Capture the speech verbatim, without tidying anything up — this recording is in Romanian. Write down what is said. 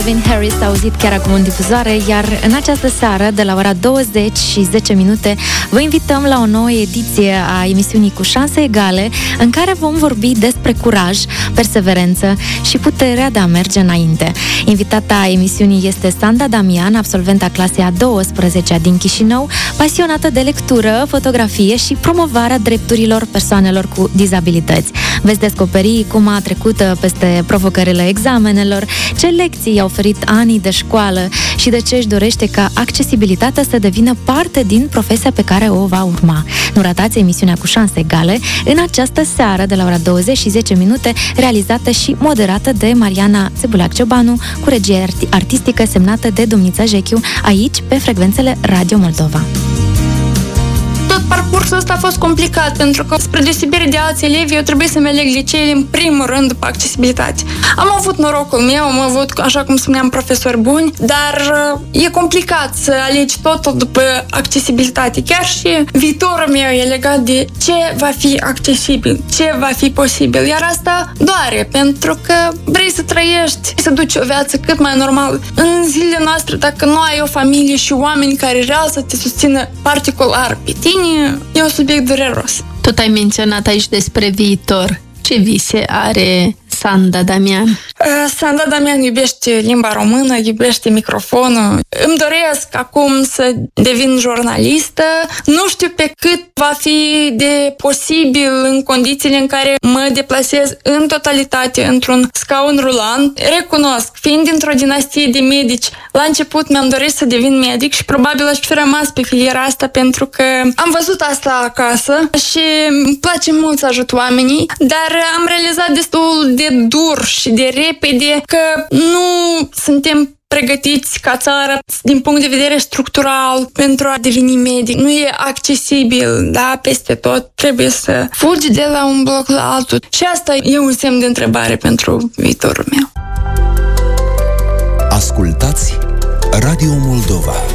Calvin Harris a auzit chiar acum în difuzoare, iar în această seară, de la ora douăzeci și zece minute, vă invităm la o nouă ediție a emisiunii Cu șanse egale, în care vom vorbi despre curaj, perseverență și puterea de a merge înainte. Invitata emisiunii este Sanda Damian, absolventa clasei a douăsprezecea din Chișinău, pasionată de lectură, fotografie și promovarea drepturilor persoanelor cu dizabilități. Veți descoperi cum a trecut peste provocările examenelor, ce lecții i-au oferit anii de școală și de ce își dorește ca accesibilitatea să devină parte din profesia pe care o va urma. Nu ratați emisiunea Cu șanse egale în această seară de la ora douăzeci și zece minute, realizată și moderată de Mariana Țebulac-Ciobanu, cu regie artistică semnată de Dumnița Jechiu, aici pe frecvențele Radio Moldova. Tot parcursul ăsta a fost complicat, pentru că, spre deosebire de alți elevi, eu trebuie să-mi aleg liceele în primul rând după accesibilitate. Am avut norocul meu, am avut, așa cum spuneam, profesori buni, dar e complicat să alegi totul după accesibilitate. Chiar și viitorul meu e legat de ce va fi accesibil, ce va fi posibil. Iar asta doare, pentru că vrei să trăiești, să duci o viață cât mai normală. În zilele noastre, dacă nu ai o familie și oameni care real să te susțină particular pe tine, e un subiect dureros. Tot ai menționat aici despre viitor. Ce vise are Sanda Damian? Sanda Damian iubește limba română, iubește microfonul. Îmi doresc acum să devin jurnalistă. Nu știu pe cât va fi de posibil în condițiile în care mă deplasez în totalitate într-un scaun rulant. Recunosc, fiind dintr-o dinastie de medici, la început mi-am dorit să devin medic și probabil aș fi rămas pe filiera asta, pentru că am văzut asta acasă și îmi place mult să ajut oamenii, dar am realizat destul de dur și de repede că nu suntem pregătiți ca țară din punct de vedere structural pentru a deveni medic. Nu e accesibil, da, peste tot. Trebuie să fugi de la un bloc la altul. Și asta e un semn de întrebare pentru viitorul meu. Ascultați Radio Moldova.